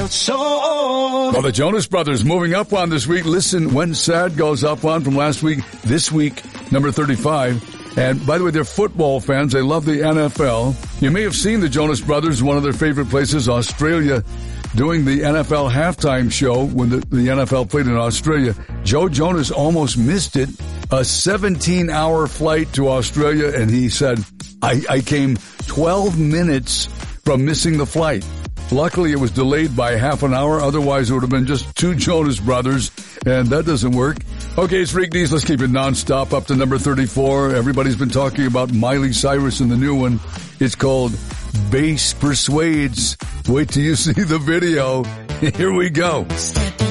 Well, the Jonas Brothers moving up one this week. Listen, When Sad goes up one from last week. This week, number 35. And by the way, they're football fans. They love the NFL. You may have seen the Jonas Brothers, one of their favorite places, Australia, doing the NFL halftime show when the NFL played in Australia. Joe Jonas almost missed it. A 17-hour flight to Australia, and he said, I came 12 minutes from missing the flight. Luckily, it was delayed by half an hour. Otherwise, it would have been just two Jonas Brothers, and that doesn't work. Okay, it's Freak News. Let's keep it nonstop up to number 34. Everybody's been talking about Miley Cyrus and the new one. It's called Bass Persuades. Wait till you see the video. Here we go.